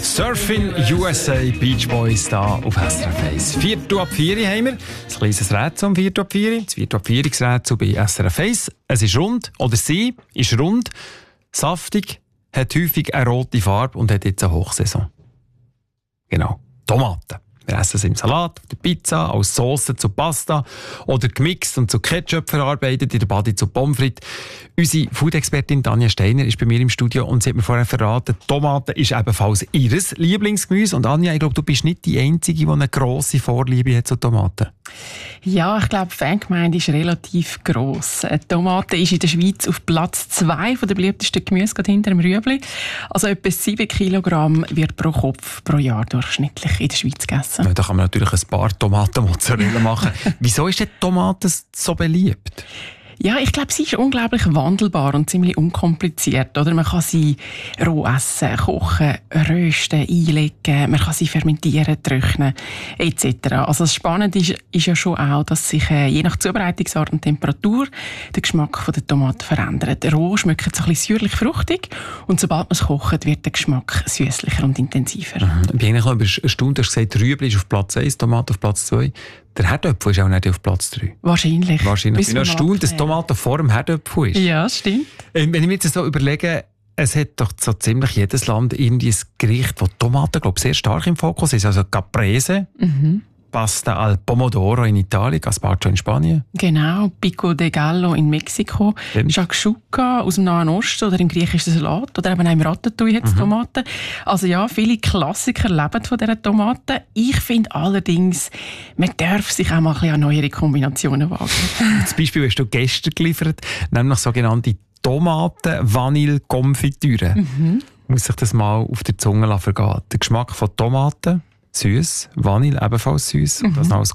Surfing USA Beach Boys da auf SRF 1. 4:04 haben wir. Ein kleines Rätsel um 4:04. Das 4:04 Rätsel bei SRF 1. Es ist rund, oder sie ist rund, saftig, hat häufig eine rote Farbe und hat jetzt eine Hochsaison. Genau, Tomaten. Wir essen es im Salat, auf der Pizza, als Sauce zu Pasta oder gemixt und zu Ketchup verarbeitet, in der Bade zu Pommes frites. Unsere Food-Expertin Tanja Steiner ist bei mir im Studio und sie hat mir vorher verraten, Tomaten ist ebenfalls ihr Lieblingsgemüse. Und Anja, ich glaube, du bist nicht die Einzige, die eine grosse Vorliebe hat zu Tomaten. Ja, ich glaube, die Fangemeinde ist relativ gross. Tomate ist in der Schweiz auf Platz 2 der beliebtesten Gemüse, gerade hinter dem Rüebli. Also etwa 7 Kilogramm wird pro Kopf pro Jahr durchschnittlich in der Schweiz gegessen. Ja, da kann man natürlich ein paar Tomatenmozzarella machen. Wieso ist die Tomate so beliebt? Ja, ich glaube, sie ist unglaublich wandelbar und ziemlich unkompliziert. Oder? Man kann sie roh essen, kochen, rösten, einlegen, man kann sie fermentieren, trocknen etc. Also das Spannende ist ja schon auch, dass sich je nach Zubereitungsart und Temperatur der Geschmack der Tomaten verändert. Roh schmeckt so ein bisschen säuerlich-fruchtig und sobald man es kocht, wird der Geschmack süßlicher und intensiver. Ich bin eigentlich noch erstaunt, du hast gesagt, Rüebli ist auf Platz 1, Tomate auf Platz 2. Der Herdöpfel ist auch nicht auf Platz 3. Wahrscheinlich. Ich bin noch erstaunt, dass Tomaten vor dem Herdöpfel ist. Ja, stimmt. Wenn ich mir jetzt so überlege, es hat doch so ziemlich jedes Land irgendwie ein Gericht, wo Tomaten, glaube ich, sehr stark im Fokus ist. Also Caprese, Pasta al Pomodoro in Italien, Gazpacho in Spanien. Genau, Pico de Gallo in Mexiko, Shakshuka aus dem Nahen Osten oder im griechischen Salat oder eben auch im Ratatouille hat es Tomaten. Also ja, viele Klassiker leben von dieser Tomaten. Ich finde allerdings, man darf sich auch mal ein bisschen an neuere Kombinationen wagen. Zum Beispiel hast du gestern geliefert, nämlich sogenannte Tomaten-Vanille-Konfitüre. Muss sich das mal auf der Zunge vergehen. Der Geschmack von Tomaten, süß, Vanille ebenfalls süß. Und das noch als